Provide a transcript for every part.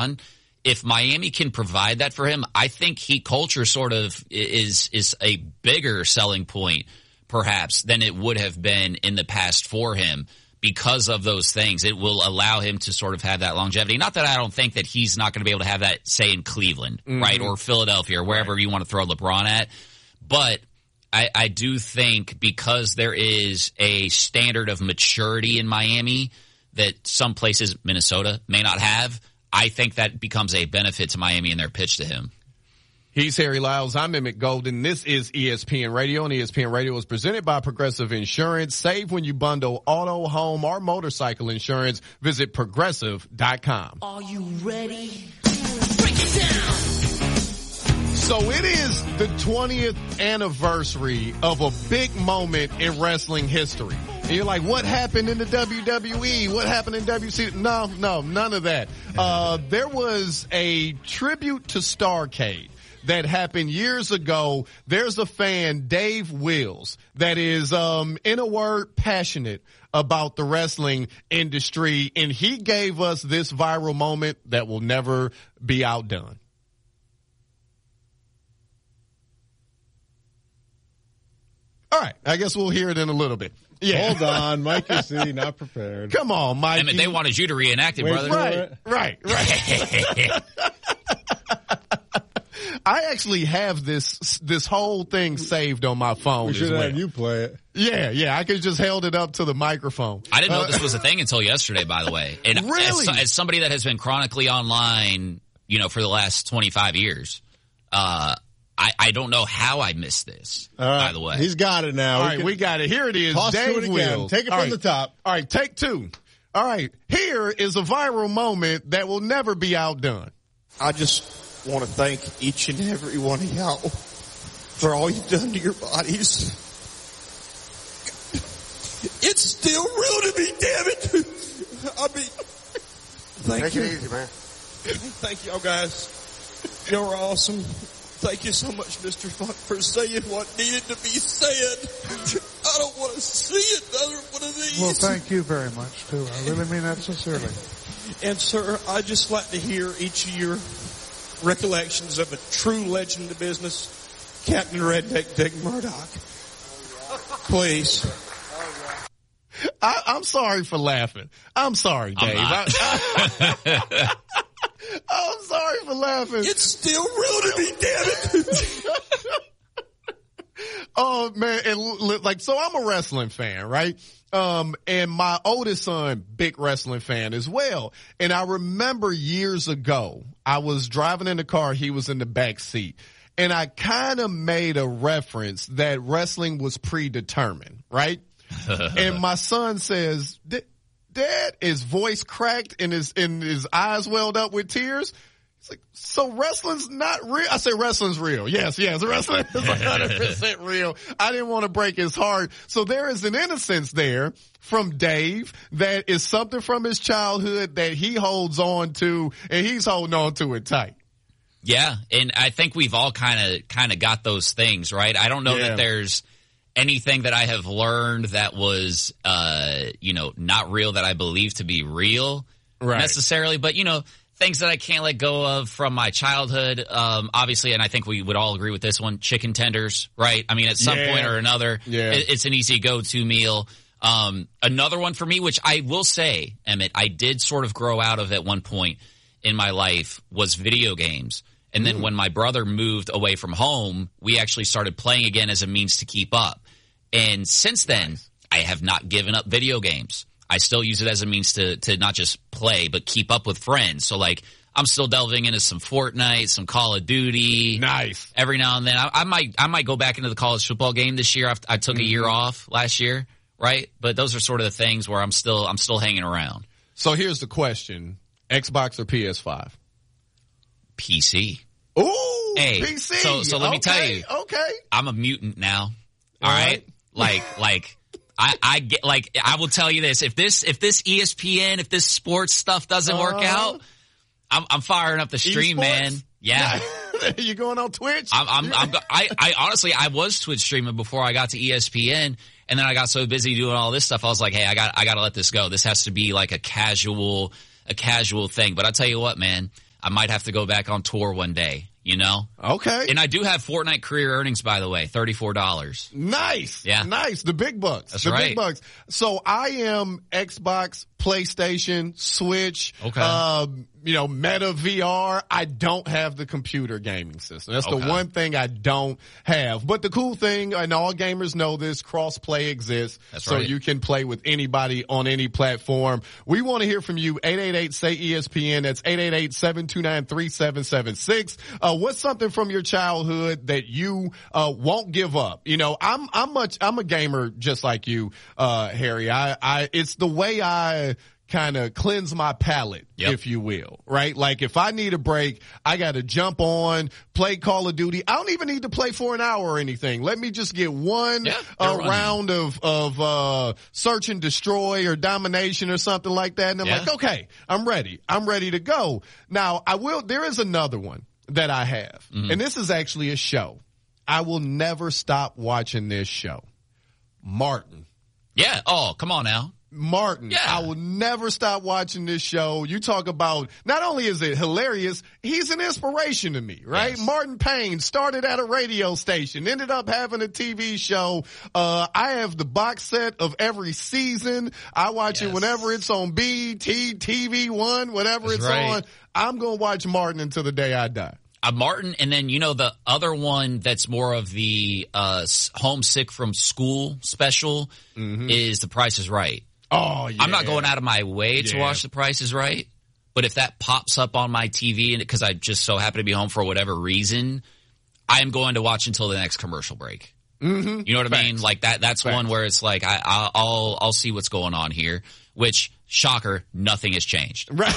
LeBron. If Miami can provide that for him, I think Heat culture sort of is a bigger selling point, perhaps, than it would have been in the past for him because of those things. It will allow him to sort of have that longevity. Not that I don't think that he's not going to be able to have that, say, in Cleveland, right, or Philadelphia, or wherever you want to throw LeBron at. But I do think because there is a standard of maturity in Miami that some places, Minnesota, may not have, I think that becomes a benefit to Miami in their pitch to him. He's Harry Lyles. I'm Emmett Golden. This is ESPN Radio, and ESPN Radio is presented by Progressive Insurance. Save when you bundle auto, home, or motorcycle insurance. Visit Progressive.com. Are you ready? Break it down! So it is the 20th anniversary of a big moment in wrestling history. And you're like, what happened in the WWE? What happened in WC? No, none of that. There was a tribute to Starrcade that happened years ago. There's a fan, Dave Wills, that is, in a word, passionate about the wrestling industry. And he gave us this viral moment that will never be outdone. All right, I guess we'll hear it in a little bit. Yeah. Hold on, Mikey C, not prepared. Come on, Mike. I mean, they wanted you to reenact it, brother. Right. I actually have this whole thing saved on my phone. We should as well. have you play it. Yeah. I could just held it up to the microphone. I didn't know this was a thing until yesterday, by the way. And really? As somebody that has been chronically online, for the last 25 years, I don't know how I missed this, by the way. He's got it now. All right, we got it. Here it is. Toss Dave to it again. Wills. Take it from the top. All right, take two. All right, here is a viral moment that will never be outdone. I just want to thank each and every one of y'all for all you've done to your bodies. It's still real to me, damn it. I mean, thank you. Take it easy, man. Thank y'all guys. Y'all are awesome. Thank you so much, Mr. Funk, for saying what needed to be said. I don't want to see another one of these. Well, thank you very much, too. I really mean that sincerely. And, sir, I'd just like to hear each of your recollections of a true legend of the business, Captain Redneck Dick Murdoch. Please. I'm sorry for laughing. I'm sorry, Dave. I'm sorry for laughing. It's still real to me, damn it. Oh, man. And so I'm a wrestling fan, right? And my oldest son, big wrestling fan as well. And I remember years ago, I was driving in the car. He was in the back seat. And I kind of made a reference that wrestling was predetermined, right? And my son says, Dad, his voice cracked and his eyes welled up with tears. He's like, so wrestling's not real? I said, wrestling's real. Yes, wrestling is 100% real. I didn't want to break his heart. So there is an innocence there from Dave that is something from his childhood that he holds on to, and he's holding on to it tight. Yeah, and I think we've all kind of got those things, right? I don't know that there's anything that I have learned that was, not real that I believe to be real necessarily, but, things that I can't let go of from my childhood, obviously, and I think we would all agree with this one, chicken tenders, right? I mean, at some point or another, it's an easy go-to meal. Another one for me, which I will say, Emmett, I did sort of grow out of at one point in my life, was video games. And then when my brother moved away from home, we actually started playing again as a means to keep up. And since then, I have not given up video games. I still use it as a means to not just play, but keep up with friends. So, I'm still delving into some Fortnite, some Call of Duty. Nice. Every now and then. I might go back into the college football game this year. I took a year off last year, right? But those are sort of the things where I'm still hanging around. So here's the question. Xbox or PS5? PC. Ooh, hey, PC. So let me tell you. Okay. I'm a mutant now. All right? I get, I will tell you this. If this ESPN, if this sports stuff doesn't work out, I'm firing up the stream, man. Yeah. You going on Twitch? I honestly, I was Twitch streaming before I got to ESPN. And then I got so busy doing all this stuff. I was like, hey, I got to let this go. This has to be like a casual thing. But I'll tell you what, man, I might have to go back on tour one day, you know? Okay. And I do have Fortnite career earnings, by the way, $34. Nice. Yeah. Nice. The big bucks. That's the right. big bucks. So I am Xbox, PlayStation, Switch, Okay. Meta VR. I don't have the computer gaming system. That's the Okay. one thing I don't have. But the cool thing, and all gamers know this, cross-play exists. That's so right. you can play with anybody on any platform. We want to hear from you. 888-SAY-ESPN. That's 888-729-3776. What's something from your childhood that you won't give up? You know, I'm a gamer just like you, Harry. It's the way I kind of cleanse my palate, Yep. if you will, right? Like if I need a break, I got to jump on, play Call of Duty. I don't even need to play for an hour or anything. Let me just get one round of search and destroy or domination or something like that. And I'm like, okay, I'm ready. I'm ready to go. Now there is another one that I have, and this is actually a show. I will never stop watching this show. Martin. Yeah. Oh, come on now. Martin. Yeah. I will never stop watching this show. You talk about, not only is it hilarious, he's an inspiration to me, right? Yes. Martin Payne started at a radio station, ended up having a TV show. I have the box set of every season. I watch it whenever it's on BET, TV One, whatever That's it's right. on. I'm going to watch Martin until the day I die. Martin, and then, the other one that's more of the homesick from school special is The Price is Right. Oh, yeah. I'm not going out of my way to watch The Price is Right, but if that pops up on my TV, and because I just so happen to be home for whatever reason, I am going to watch until the next commercial break. Mm-hmm. You know what I mean? Like that's one where it's like I'll see what's going on here. Which, shocker, nothing has changed. Right.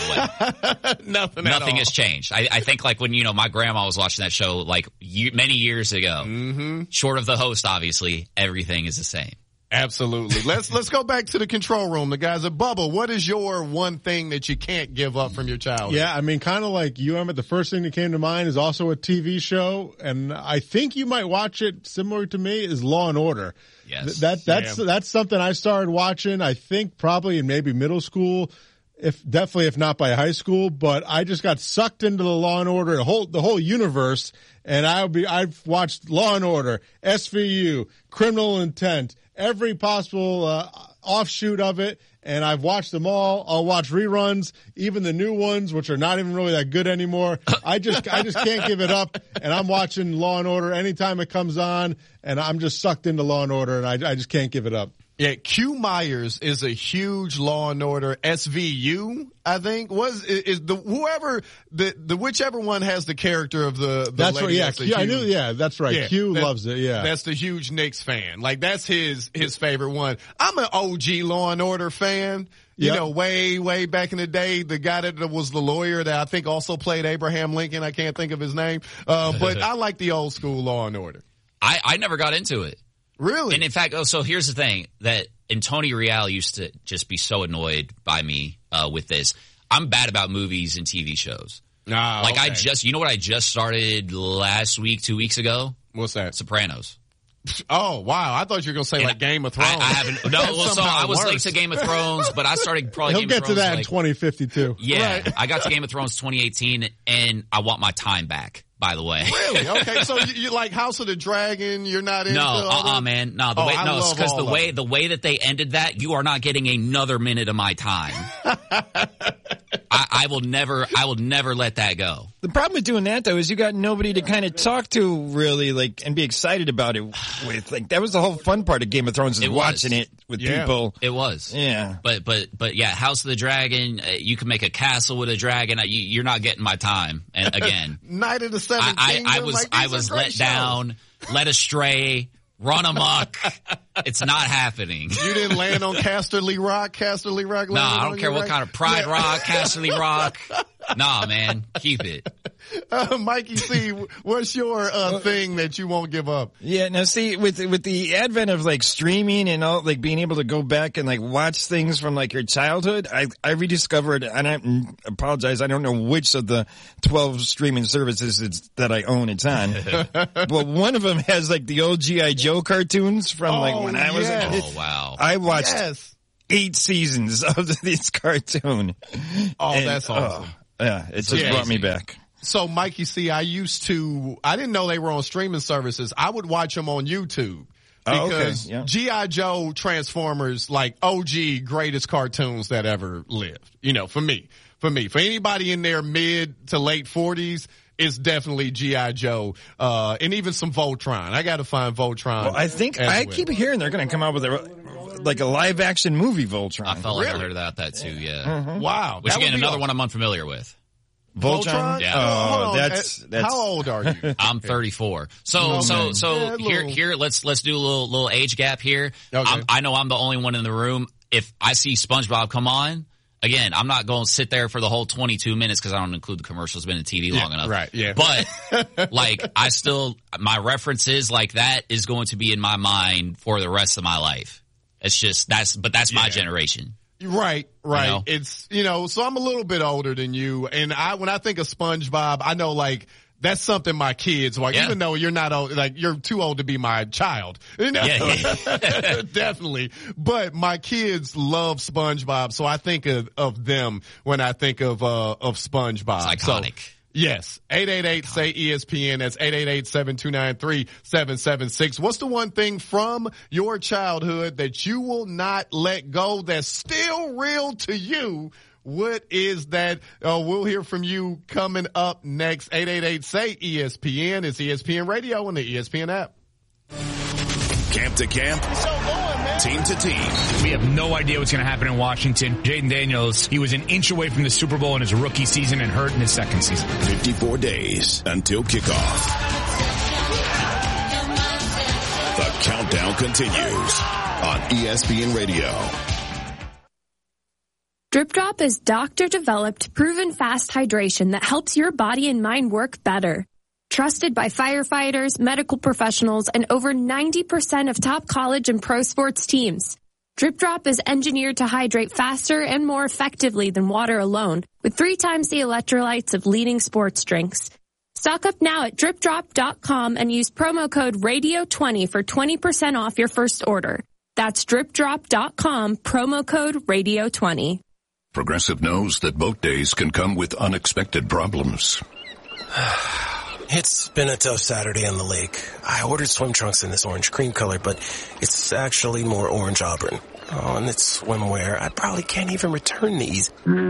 Nothing has changed. I think like when, my grandma was watching that show like many years ago, short of the host, obviously, everything is the same. Absolutely. Let's go back to the control room. The guys at Bubba, what is your one thing that you can't give up from your childhood? Yeah, I mean, kind of like you, Emmett, the first thing that came to mind is also a TV show, and I think you might watch it similar to me, is Law and Order. Yes. That's something I started watching, I think probably in maybe middle school, if not by high school, but I just got sucked into the Law and Order, the whole universe, and I've watched Law and Order, SVU, Criminal Intent, every possible offshoot of it, and I've watched them all. I'll watch reruns, even the new ones, which are not even really that good anymore. I just can't give it up, and I'm watching Law and Order anytime it comes on, and I'm just sucked into Law and Order, and I just can't give it up. Yeah, Q Myers is a huge Law and Order. SVU, I think, whichever one has the character of the That's right. lady. Yeah, Q, I knew. Yeah, that's right. Yeah, Q loves it. Yeah, that's the huge Knicks fan. Like that's his favorite one. I'm an OG Law and Order fan. You know, way back in the day, the guy that was the lawyer that I think also played Abraham Lincoln. I can't think of his name, but I like the old school Law and Order. I never got into it. Really? And in fact, so here's the thing and Tony Real used to just be so annoyed by me with this. I'm bad about movies and TV shows. Okay. you know what I just started last week, 2 weeks ago? What's that? Sopranos. Oh, wow. I thought you were going to say like Game of Thrones. I haven't. No, so I was late to Game of Thrones, but I started probably He'll Game get of to Thrones that in 2052. Yeah. Right. I got to Game of Thrones 2018, and I want my time back, by the way. Really? Okay. So you like House of the Dragon? You're not into man. No, because the way that they ended that, you are not getting another minute of my time. I will never let that go. The problem with doing that though is you got nobody to kind of talk to really and be excited about it with. Like that was the whole fun part of Game of Thrones is watching it with people. It was. Yeah. But yeah, House of the Dragon, you can make a castle with a dragon. You're not getting my time. And again, Night of the Seven Kingdoms. I was let down, led astray, run amok. It's not happening. You didn't land on Casterly Rock? No, I don't care what kind of Pride Rock, Casterly Rock. Nah, man. Keep it. Mikey C, what's your thing that you won't give up? Yeah, now see, with the advent of like streaming and all, like being able to go back and like watch things from like your childhood, I rediscovered, and I apologize, I don't know which of the 12 streaming services that I own it's on. But one of them has like the old G.I. Joe cartoons from like when I was a kid. Oh, wow. I watched 8 seasons of this cartoon. Oh, and, that's awesome. Yeah, it just brought me back. So, Mikey C, I didn't know they were on streaming services. I would watch them on YouTube. Because G.I. Joe, Transformers, like OG greatest cartoons that ever lived. You know, for me. For anybody in their mid to late 40s, it's definitely G.I. Joe, and even some Voltron. I got to find Voltron. Well, I keep hearing they're going to come out with a live action movie Voltron. I felt like I heard about that too. Yeah. Mm-hmm. Wow. Which again, another one I'm unfamiliar with. Voltron? Yeah. Oh, that's how old are you? I'm 34. So here, let's do a little age gap here. Okay. I know I'm the only one in the room. If I see SpongeBob come on, again, I'm not going to sit there for the whole 22 minutes because I don't include the commercials. Been in TV long enough. Right. Yeah. But my references like that is going to be in my mind for the rest of my life. It's just that's my generation. Right. You know? It's, so I'm a little bit older than you. And when I think of SpongeBob, I know like that's something my kids like, even though you're not old, like you're too old to be my child. Definitely. But my kids love SpongeBob. So I think of them when I think of SpongeBob. It's iconic. So, yes. 888-SAY-ESPN. That's 888-729-3776. What's the one thing from your childhood that you will not let go that's still real to you? What is that? We'll hear from you coming up next. 888-SAY-ESPN. It's ESPN Radio and the ESPN app. Camp to camp, team to team. We have no idea what's going to happen in Washington. Jaden Daniels, he was an inch away from the Super Bowl in his rookie season and hurt in his second season. 54 days until kickoff. The countdown continues on ESPN Radio. Drip Drop is doctor-developed, proven fast hydration that helps your body and mind work better. Trusted by firefighters, medical professionals, and over 90% of top college and pro sports teams. Drip Drop is engineered to hydrate faster and more effectively than water alone, with 3 times the electrolytes of leading sports drinks. Stock up now at dripdrop.com and use promo code RADIO20 for 20% off your first order. That's dripdrop.com, promo code RADIO20. Progressive knows that boat days can come with unexpected problems. It's been a tough Saturday on the lake. I ordered swim trunks in this orange cream color, but it's actually more orange auburn. Oh, and it's swimwear. I probably can't even return these.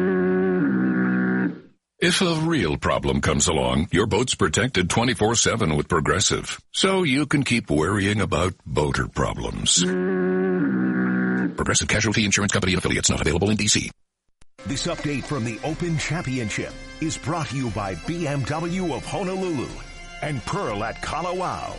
If a real problem comes along, your boat's protected 24/7 with Progressive, so you can keep worrying about boater problems. Progressive Casualty Insurance Company and affiliates, not available in D.C. This update from the Open Championship is brought to you by BMW of Honolulu and Pearl at Kalawao.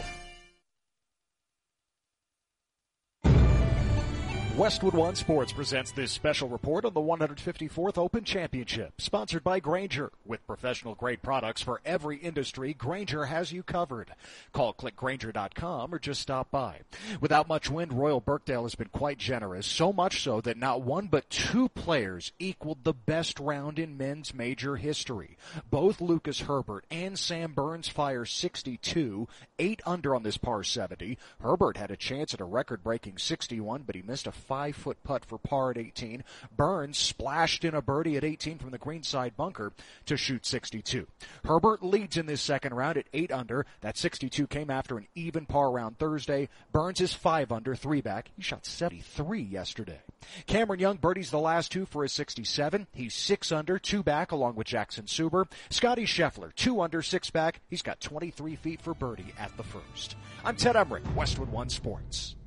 Westwood One Sports presents this special report on the 154th Open Championship, sponsored by Grainger. With professional-grade products for every industry, Grainger has you covered. Call clickgrainger.com or just stop by. Without much wind, Royal Birkdale has been quite generous, so much so that not one but 2 players equaled the best round in men's major history. Both Lucas Herbert and Sam Burns fire 62, 8 under on this par 70. Herbert had a chance at a record-breaking 61, but he missed a 5-foot putt for par at 18. Burns splashed in a birdie at 18 from the greenside bunker to shoot 62. Herbert leads in this second round at 8 under. That 62 came after an even par round Thursday. Burns is 5 under, 3 back. He shot 73 yesterday. Cameron Young birdies the last 2 for his 67. He's 6 under, 2 back, along with Jackson Suber. Scotty Scheffler, 2 under, 6 back. He's got 23 feet for birdie at the first. I'm Ted Emmerich, Westwood One Sports.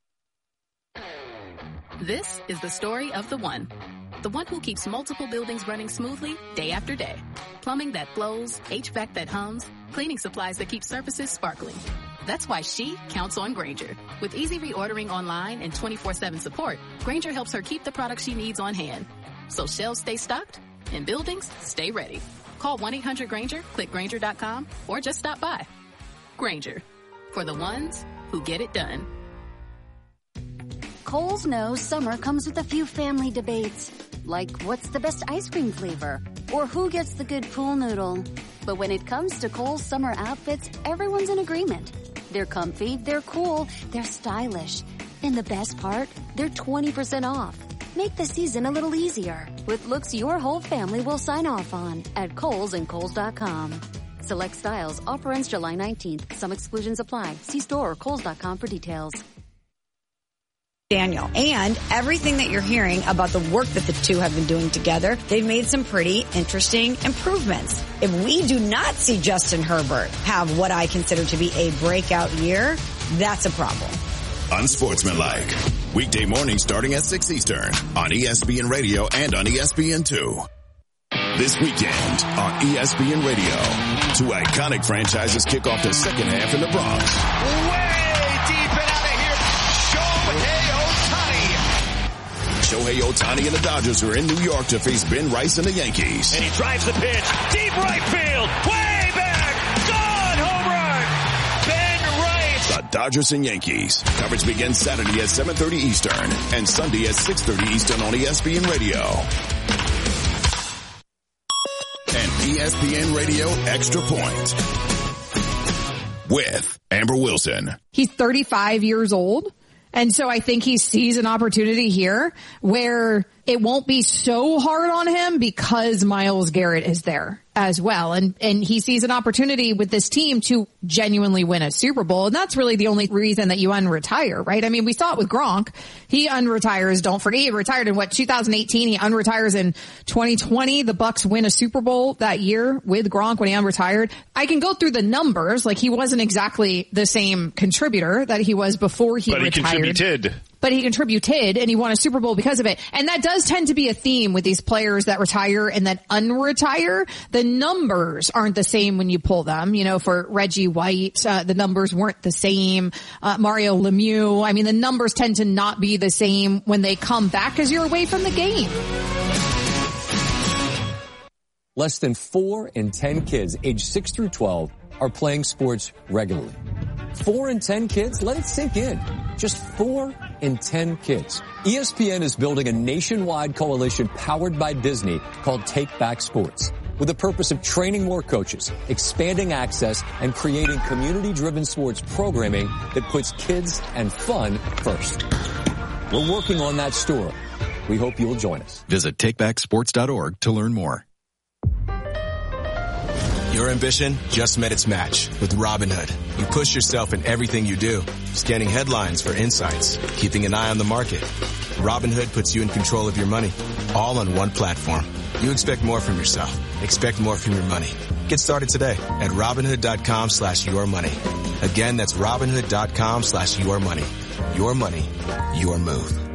This is the story of the one who keeps multiple buildings running smoothly day after day. Plumbing that flows, HVAC that hums, cleaning supplies that keep surfaces sparkling. That's why she counts on Grainger. With easy reordering online and 24/7 support, Grainger helps her keep the products she needs on hand. So shelves stay stocked and buildings stay ready. Call 1-800-GRAINGER, click Grainger.com, or just stop by. Grainger, for the ones who get it done. Kohl's knows summer comes with a few family debates, like what's the best ice cream flavor, or who gets the good pool noodle. But when it comes to Kohl's summer outfits, everyone's in agreement. They're comfy, they're cool, they're stylish. And the best part, they're 20% off. Make the season a little easier with looks your whole family will sign off on at Kohl's and Kohl's.com. Select styles. Offer ends July 19th. Some exclusions apply. See store or Kohl's.com for details. Daniel, and everything that you're hearing about the work that the two have been doing together, they've made some pretty interesting improvements. If we do not see Justin Herbert have what I consider to be a breakout year, that's a problem. Unsportsmanlike. Weekday mornings starting at 6 Eastern on ESPN Radio and on ESPN2. This weekend on ESPN Radio, two iconic franchises kick off the second half in the Bronx. Way deep and out of here, Shohei Ohtani and the Dodgers are in New York to face Ben Rice and the Yankees. And he drives the pitch, deep right field, way back, gone, home run, Ben Rice. The Dodgers and Yankees. Coverage begins Saturday at 7:30 Eastern and Sunday at 6:30 Eastern on ESPN Radio. And ESPN Radio Extra Point with Amber Wilson. He's 35 years old. And so I think he sees an opportunity here where it won't be so hard on him because Myles Garrett is there as well. And he sees an opportunity with this team to genuinely win a Super Bowl. And that's really the only reason that you unretire, right? I mean, we saw it with Gronk. He unretires. Don't forget, he retired in 2018. He unretires in 2020. The Bucs win a Super Bowl that year with Gronk when he unretired. I can go through the numbers. Like, he wasn't exactly the same contributor that he was before he retired. But he contributed, and he won a Super Bowl because of it. And that does tend to be a theme with these players that retire and then unretire. The numbers aren't the same when you pull them. You know, for Reggie White, the numbers weren't the same. Mario Lemieux, I mean, the numbers tend to not be the same when they come back as you're away from the game. Less than 4 in 10 kids aged 6 through 12 are playing sports regularly. 4 in 10 kids? Let it sink in. Just 4 in 10 kids. ESPN is building a nationwide coalition powered by Disney called Take Back Sports, with the purpose of training more coaches, expanding access, and creating community-driven sports programming that puts kids and fun first. We're working on that story. We hope you'll join us. Visit takebacksports.org to learn more. Your ambition just met its match with Robinhood. You push yourself in everything you do, scanning headlines for insights, keeping an eye on the market. Robinhood puts you in control of your money, all on one platform. You expect more from yourself. Expect more from your money. Get started today at Robinhood.com/yourmoney. Again, that's Robinhood.com/yourmoney. Your money, your move.